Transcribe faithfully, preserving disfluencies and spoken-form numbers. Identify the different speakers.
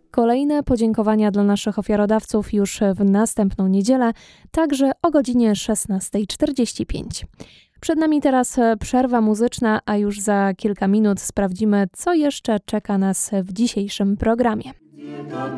Speaker 1: Kolejne podziękowania dla naszych ofiarodawców już w następną niedzielę, także o godzinie szesnasta czterdzieści pięć. Przed nami teraz przerwa muzyczna, a już za kilka minut sprawdzimy, co jeszcze czeka nas w dzisiejszym programie.